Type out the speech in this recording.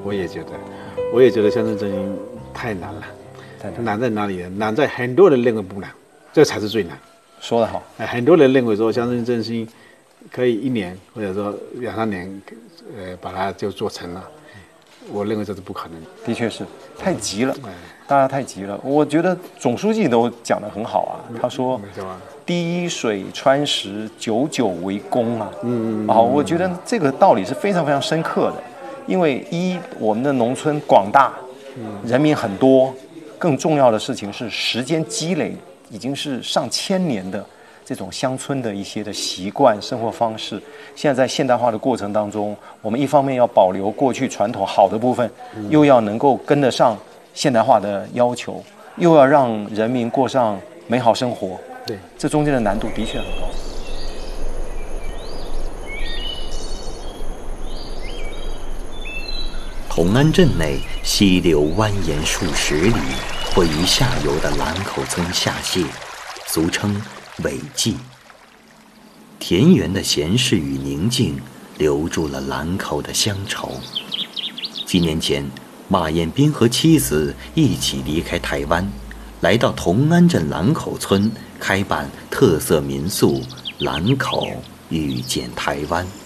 我也觉得乡村振兴太难了。难在哪里呢？难在很多人认为不难，这才是最难。 说得好。 很多人认为说乡村振兴可以1年或者说2、3年，把它就做成了。我认为这是不可能。 的确是太急了，大家太急了。我觉得总书记都讲得很好啊，他说滴水穿石，久久为功啊。我觉得这个道理是非常非常深刻的，因为我们的农村广大，人民很多，更重要的事情是时间积累已经是上千年的这种乡村的一些的习惯生活方式，现在在现代化的过程当中，我们一方面要保留过去传统好的部分，又要能够跟得上现代化的要求，又要让人民过上美好生活。 对， 这中间的难度的确很高。 同安镇内溪流蜿蜒数十里，汇于下游的兰口村下泻，俗称尾季。田园的闲适与宁静留住了兰口的乡愁。几年前，马彦斌和妻子一起离开台湾，来到同安镇兰口村开办特色民宿兰口遇见台湾。